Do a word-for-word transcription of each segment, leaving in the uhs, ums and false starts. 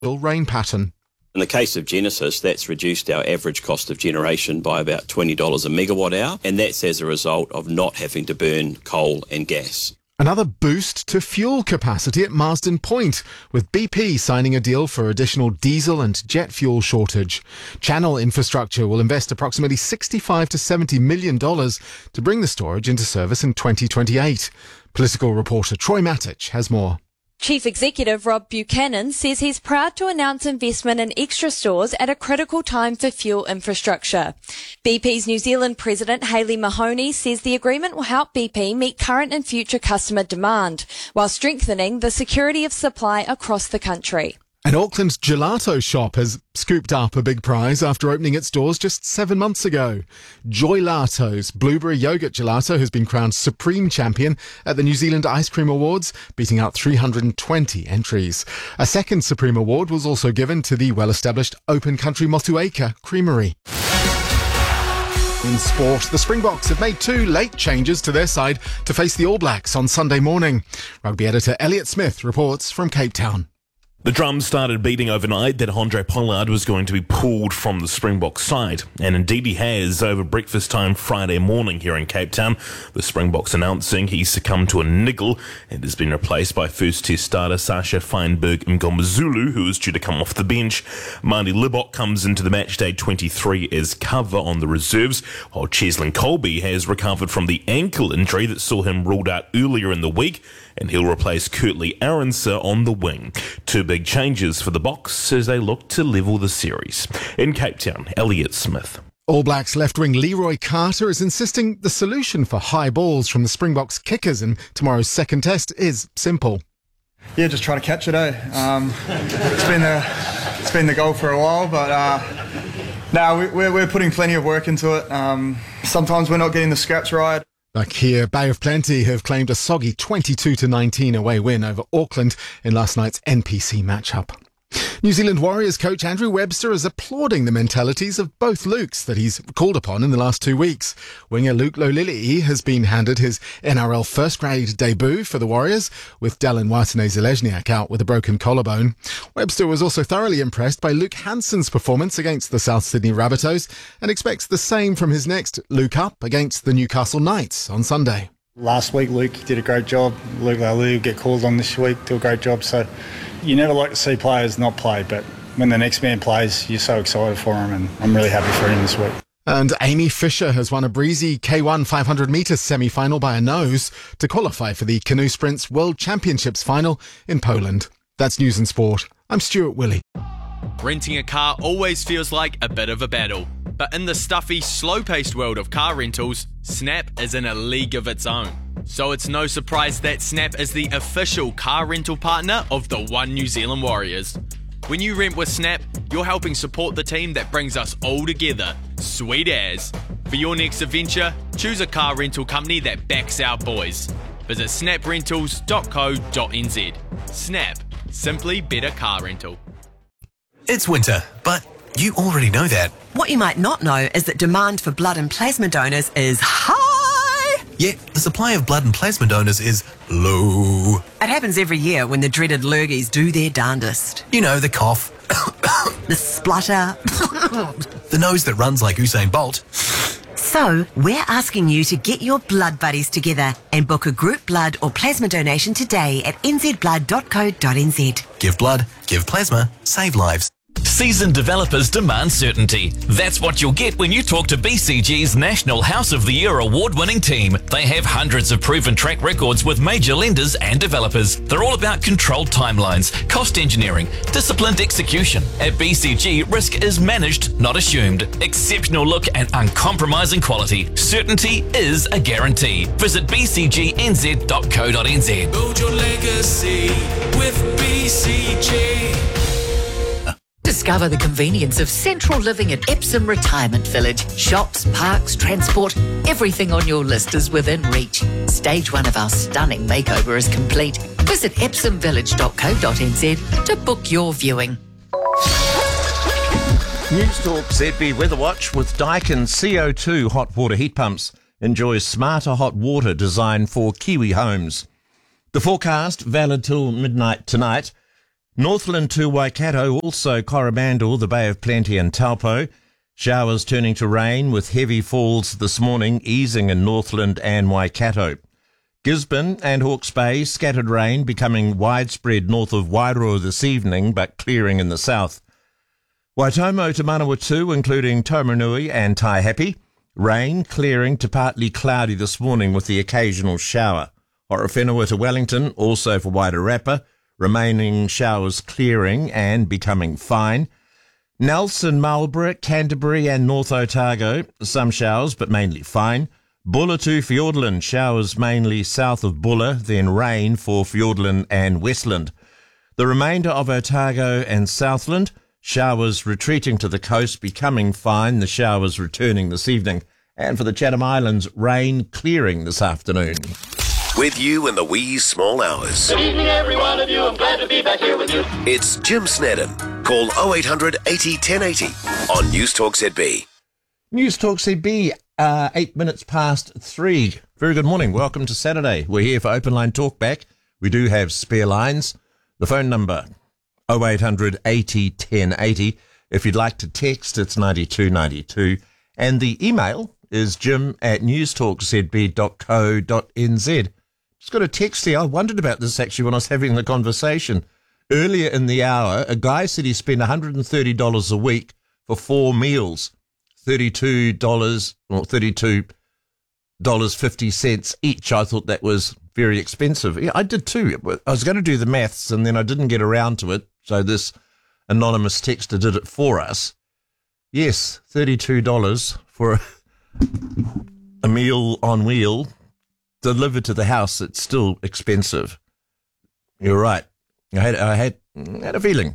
rain pattern. In the case of Genesis, that's reduced our average cost of generation by about twenty dollars a megawatt hour, and that's as a result of not having to burn coal and gas. Another boost to fuel capacity at Marsden Point, with B P signing a deal for additional diesel and jet fuel shortage. Channel Infrastructure will invest approximately sixty-five to seventy million dollars to bring the storage into service in twenty twenty-eight. Political reporter Troy Matic has more. Chief Executive Rob Buchanan says he's proud to announce investment in extra stores at a critical time for fuel infrastructure. B P's New Zealand President Hayley Mahoney says the agreement will help B P meet current and future customer demand, while strengthening the security of supply across the country. An Auckland gelato shop has scooped up a big prize after opening its doors just seven months ago. Joylato's blueberry yogurt gelato has been crowned Supreme Champion at the New Zealand Ice Cream Awards, beating out three hundred twenty entries. A second Supreme Award was also given to the well-established Open Country Motueka Creamery. In sport, the Springboks have made two late changes to their side to face the All Blacks on Sunday morning. Rugby editor Elliot Smith reports from Cape Town. The drums started beating overnight that Andre Pollard was going to be pulled from the Springbok side, and indeed he has over breakfast time Friday morning here in Cape Town. The Springboks announcing he succumbed to a niggle and has been replaced by first test starter Sasha Feinberg Mngomezulu, who is due to come off the bench. Marnie Libok comes into the matchday twenty-three as cover on the reserves, while Cheslin Colby has recovered from the ankle injury that saw him ruled out earlier in the week, and he'll replace Kurtley Arunsa on the wing. Two big changes for the Boks as they look to level the series. In Cape Town, Elliot Smith. All Blacks left-wing Leroy Carter is insisting the solution for high balls from the Springboks kickers in tomorrow's second test is simple. Yeah, just try to catch it, eh? Um, it's been the it's been the goal for a while, but uh, no, we, we're we're putting plenty of work into it. Um, sometimes we're not getting the scraps right. Back here, Bay of Plenty have claimed a soggy twenty-two to nineteen away win over Auckland in last night's N P C matchup. New Zealand Warriors coach Andrew Webster is applauding the mentalities of both Lukes that he's called upon in the last two weeks. Winger Luke Lolili'i has been handed his N R L first-grade debut for the Warriors, with Dallin Watene-Zelezniak out with a broken collarbone. Webster was also thoroughly impressed by Luke Hansen's performance against the South Sydney Rabbitohs and expects the same from his next Luke Up against the Newcastle Knights on Sunday. Last week, Luke did a great job. Luke Lolili'i will get called on this week, do a great job. So you never like to see players not play, but when the next man plays, you're so excited for him, and I'm really happy for him this week. And Amy Fisher has won a breezy K one five hundred metres semi-final by a nose to qualify for the Canoe Sprints World Championships final in Poland. That's News and Sport. I'm Stuart Willey. Renting a car always feels like a bit of a battle. But in the stuffy, slow-paced world of car rentals, Snap is in a league of its own. So it's no surprise that Snap is the official car rental partner of the One New Zealand Warriors. When you rent with Snap, you're helping support the team that brings us all together. Sweet as. For your next adventure, choose a car rental company that backs our boys. Visit snap rentals dot co dot n z. Snap. Simply better car rental. It's winter, but you already know that. What you might not know is that demand for blood and plasma donors is high. Yet the supply of blood and plasma donors is low. It happens every year when the dreaded lurgies do their darndest. You know, the cough. The splutter. The nose that runs like Usain Bolt. So, we're asking you to get your blood buddies together and book a group blood or plasma donation today at n z blood dot co dot n z. Give blood, give plasma, save lives. Seasoned developers demand certainty. That's what you'll get when you talk to B C G's National House of the Year award-winning team. They have hundreds of proven track records with major lenders and developers. They're all about controlled timelines, cost engineering, disciplined execution. At B C G, risk is managed, not assumed. Exceptional look and uncompromising quality. Certainty is a guarantee. Visit b c g n z dot co dot n z. Build your legacy with B C G. Discover the convenience of central living at Epsom Retirement Village. Shops, parks, transport, everything on your list is within reach. Stage one of our stunning makeover is complete. Visit epsom village dot co dot n z to book your viewing. News Talk Z B Weather Watch with Daikin C O two hot water heat pumps. Enjoy smarter hot water designed for Kiwi homes. The forecast, valid till midnight tonight. Northland to Waikato, also Coromandel, the Bay of Plenty and Taupo. Showers turning to rain with heavy falls this morning, easing in Northland and Waikato. Gisborne and Hawke's Bay, scattered rain becoming widespread north of Wairoa this evening, but clearing in the south. Waitomo to Manawatu, including Taumarunui and Taihape. Rain clearing to partly cloudy this morning with the occasional shower. Horowhenua to Wellington, also for Wairarapa. Remaining showers clearing and becoming fine. Nelson, Marlborough, Canterbury and North Otago, some showers but mainly fine. Bulla to Fiordland, showers mainly south of Bulla, then rain for Fiordland and Westland. The remainder of Otago and Southland, showers retreating to the coast, becoming fine, the showers returning this evening. And for the Chatham Islands, rain clearing this afternoon. With you in the wee small hours. Good evening, every one of you. I'm glad to be back here with you. It's Jim Snedden. Call oh eight hundred eighty ten eighty on News Talk Z B. News Talk Z B, uh, eight minutes past three. Very good morning. Welcome to Saturday. We're here for Open Line Talkback. We do have spare lines. The phone number, oh eight hundred eighty ten eighty. If you'd like to text, it's ninety-two ninety-two. And the email is jim at newstalkzb dot co dot n z. Just got a text here. I wondered about this actually when I was having the conversation. Earlier in the hour, a guy said he spent one hundred thirty dollars a week for four meals. thirty-two dollars or thirty-two dollars and fifty cents each. I thought that was very expensive. Yeah, I did too. I was going to do the maths and then I didn't get around to it. So this anonymous texter did it for us. Yes, thirty-two dollars for a, a meal on wheel delivered to the house. It's still expensive. You're right. I had, I had, had a feeling.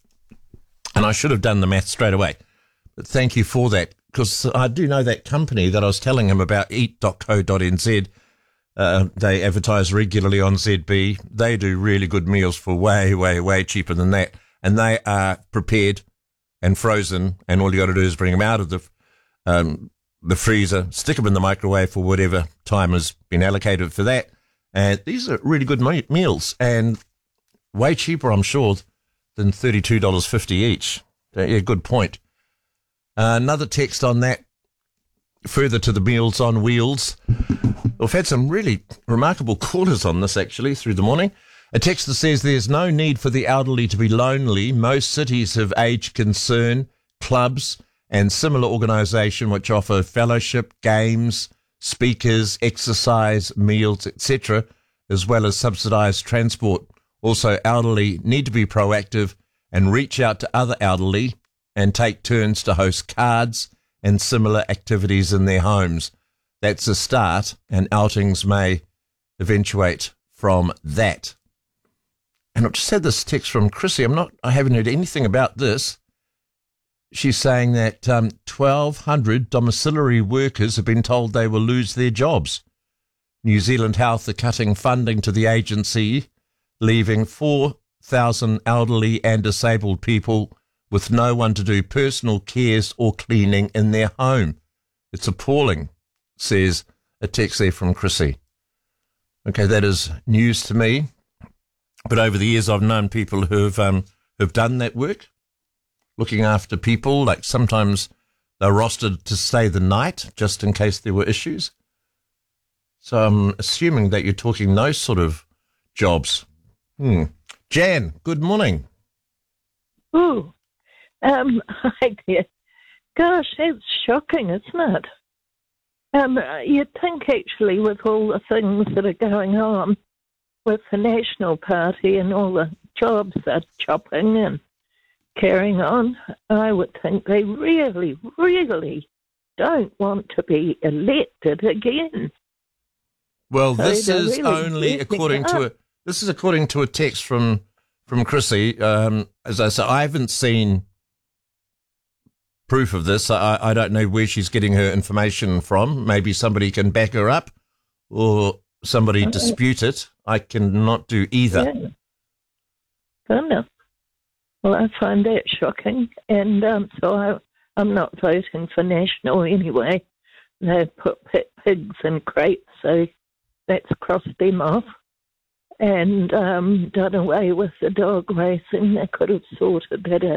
And I should have done the math straight away. But thank you for that, because I do know that company that I was telling him about, eat dot co dot n z. Uh, they advertise regularly on Z B. They do really good meals for way, way, way cheaper than that. And they are prepared and frozen, and all you got to do is bring them out of the um, the freezer, stick them in the microwave for whatever time has been allocated for that. And these are really good me- meals and way cheaper, I'm sure, than thirty-two dollars and fifty cents each. Yeah, good point. Uh, another text on that, further to the Meals on Wheels. We've had some really remarkable callers on this, actually, through the morning. A text that says there's no need for the elderly to be lonely. Most cities have aged concern, clubs, and similar organisation which offer fellowship, games, speakers, exercise, meals, et cetera, as well as subsidised transport. Also, elderly need to be proactive and reach out to other elderly and take turns to host cards and similar activities in their homes. That's a start, and outings may eventuate from that. And I've just had this text from Chrissy. I'm not, I haven't heard anything about this. She's saying that um, twelve hundred domiciliary workers have been told they will lose their jobs. New Zealand Health are cutting funding to the agency, leaving four thousand elderly and disabled people with no one to do personal cares or cleaning in their home. It's appalling, says a text there from Chrissy. Okay, that is news to me. But over the years, I've known people who've um, who've done that work, looking after people. Like sometimes they're rostered to stay the night just in case there were issues. So I'm assuming that you're talking those sort of jobs. Hmm. Jan, good morning. Oh, um, hi there. Gosh, that's shocking, isn't it? Um, you'd think actually with all the things that are going on with the National Party and all the jobs they're chopping and carrying on, I would think they really, really don't want to be elected again. Well, So this they're is really only messing according to a up. this is according to a text from from Chrissy. Um, as I said, I haven't seen proof of this. I, I don't know where she's getting her information from. Maybe somebody can back her up, or somebody Oh. dispute it. I cannot do either. Yeah. Goodness. Well, I find that shocking, and um, so I, I'm not voting for National anyway. They've put pit pigs in crates, so that's crossed them off. and um, done away with the dog racing. They could have sorted that out.